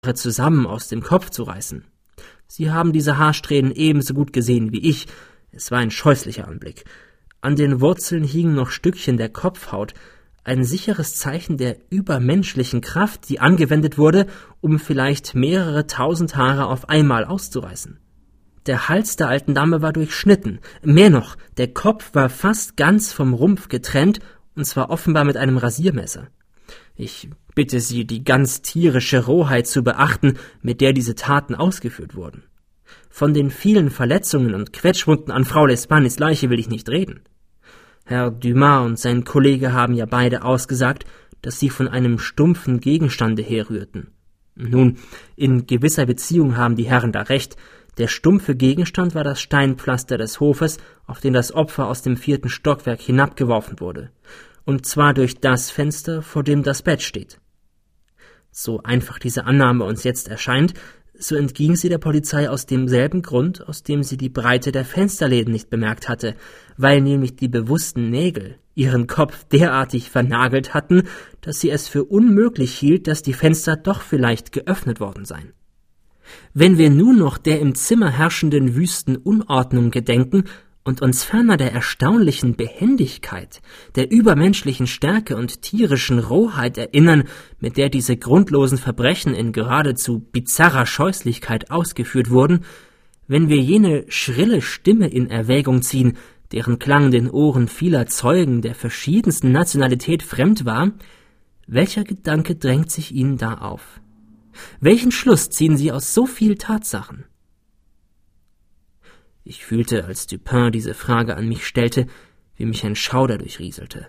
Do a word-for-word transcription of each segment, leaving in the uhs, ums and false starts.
zusammen aus dem Kopf zu reißen. Sie haben diese Haarsträhnen ebenso gut gesehen wie ich. Es war ein scheußlicher Anblick. An den Wurzeln hingen noch Stückchen der Kopfhaut, ein sicheres Zeichen der übermenschlichen Kraft, die angewendet wurde, um vielleicht mehrere tausend Haare auf einmal auszureißen. Der Hals der alten Dame war durchschnitten. Mehr noch, der Kopf war fast ganz vom Rumpf getrennt, und zwar offenbar mit einem Rasiermesser. Ich bitte Sie, die ganz tierische Rohheit zu beachten, mit der diese Taten ausgeführt wurden. Von den vielen Verletzungen und Quetschwunden an Frau L'Espagnes Leiche will ich nicht reden. Herr Dumas und sein Kollege haben ja beide ausgesagt, dass sie von einem stumpfen Gegenstande herrührten. Nun, in gewisser Beziehung haben die Herren da recht. Der stumpfe Gegenstand war das Steinpflaster des Hofes, auf den das Opfer aus dem vierten Stockwerk hinabgeworfen wurde. Und zwar durch das Fenster, vor dem das Bett steht. So einfach diese Annahme uns jetzt erscheint, so entging sie der Polizei aus demselben Grund, aus dem sie die Breite der Fensterläden nicht bemerkt hatte, weil nämlich die bewussten Nägel ihren Kopf derartig vernagelt hatten, dass sie es für unmöglich hielt, dass die Fenster doch vielleicht geöffnet worden seien. Wenn wir nun noch der im Zimmer herrschenden wüsten Unordnung gedenken und uns ferner der erstaunlichen Behendigkeit, der übermenschlichen Stärke und tierischen Rohheit erinnern, mit der diese grundlosen Verbrechen in geradezu bizarrer Scheußlichkeit ausgeführt wurden, wenn wir jene schrille Stimme in Erwägung ziehen, deren Klang den Ohren vieler Zeugen der verschiedensten Nationalität fremd war, welcher Gedanke drängt sich Ihnen da auf? Welchen Schluss ziehen Sie aus so viel Tatsachen? Ich fühlte, als Dupin diese Frage an mich stellte, wie mich ein Schauder durchrieselte.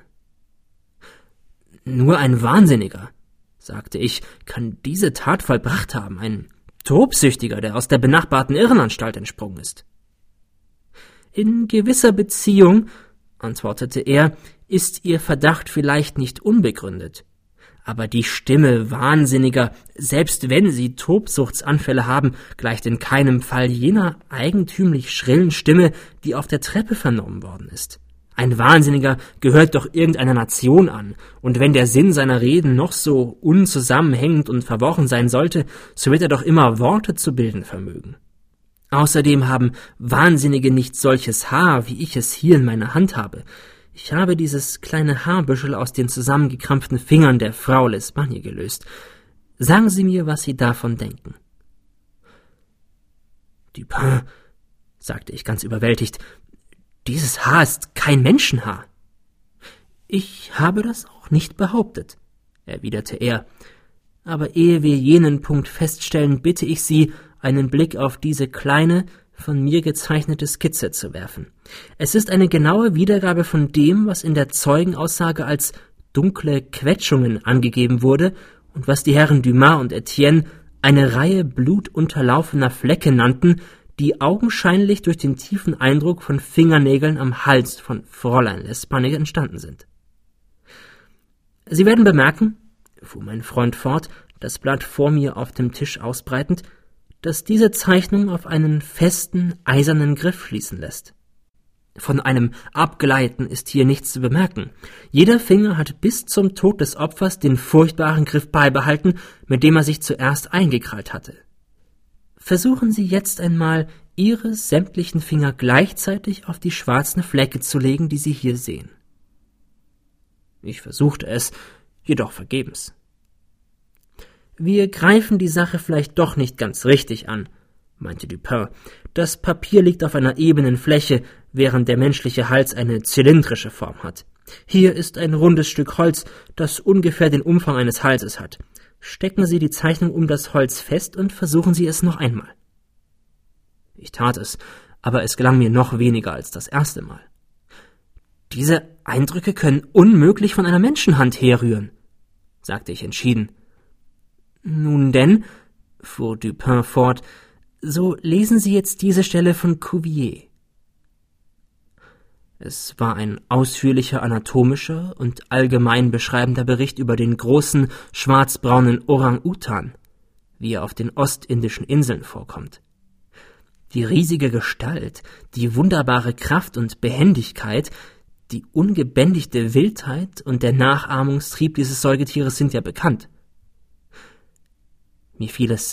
»Nur ein Wahnsinniger«, sagte ich, »kann diese Tat vollbracht haben, ein Tobsüchtiger, der aus der benachbarten Irrenanstalt entsprungen ist.« »In gewisser Beziehung«, antwortete er, »ist Ihr Verdacht vielleicht nicht unbegründet. Aber die Stimme Wahnsinniger, selbst wenn sie Tobsuchtsanfälle haben, gleicht in keinem Fall jener eigentümlich schrillen Stimme, die auf der Treppe vernommen worden ist. Ein Wahnsinniger gehört doch irgendeiner Nation an, und wenn der Sinn seiner Reden noch so unzusammenhängend und verworren sein sollte, so wird er doch immer Worte zu bilden vermögen. Außerdem haben Wahnsinnige nicht solches Haar, wie ich es hier in meiner Hand habe. Ich habe dieses kleine Haarbüschel aus den zusammengekrampften Fingern der Frau L'Espagne gelöst. Sagen Sie mir, was Sie davon denken.« »Dupin«, sagte ich ganz überwältigt, »dieses Haar ist kein Menschenhaar.« »Ich habe das auch nicht behauptet«, erwiderte er, »aber ehe wir jenen Punkt feststellen, bitte ich Sie, einen Blick auf diese kleine, von mir gezeichnete Skizze zu werfen. Es ist eine genaue Wiedergabe von dem, was in der Zeugenaussage als dunkle Quetschungen angegeben wurde und was die Herren Dumas und Etienne eine Reihe blutunterlaufener Flecke nannten, die augenscheinlich durch den tiefen Eindruck von Fingernägeln am Hals von Fräulein L'Espagne entstanden sind. Sie werden bemerken«, fuhr mein Freund fort, das Blatt vor mir auf dem Tisch ausbreitend, dass diese Zeichnung auf einen festen, eisernen Griff schließen lässt. Von einem Abgleiten ist hier nichts zu bemerken. Jeder Finger hat bis zum Tod des Opfers den furchtbaren Griff beibehalten, mit dem er sich zuerst eingekrallt hatte. Versuchen Sie jetzt einmal, Ihre sämtlichen Finger gleichzeitig auf die schwarzen Flecke zu legen, die Sie hier sehen. Ich versuchte es, jedoch vergebens. »Wir greifen die Sache vielleicht doch nicht ganz richtig an«, meinte Dupin. »Das Papier liegt auf einer ebenen Fläche, während der menschliche Hals eine zylindrische Form hat. Hier ist ein rundes Stück Holz, das ungefähr den Umfang eines Halses hat. Stecken Sie die Zeichnung um das Holz fest und versuchen Sie es noch einmal.« Ich tat es, aber es gelang mir noch weniger als das erste Mal. »Diese Eindrücke können unmöglich von einer Menschenhand herrühren«, sagte ich entschieden. »Nun denn«, fuhr Dupin fort, »so lesen Sie jetzt diese Stelle von Cuvier.« Es war ein ausführlicher anatomischer und allgemein beschreibender Bericht über den großen, schwarzbraunen Orang-Utan, wie er auf den ostindischen Inseln vorkommt. Die riesige Gestalt, die wunderbare Kraft und Behendigkeit, die ungebändigte Wildheit und der Nachahmungstrieb dieses Säugetieres sind ja bekannt. Mir fiel es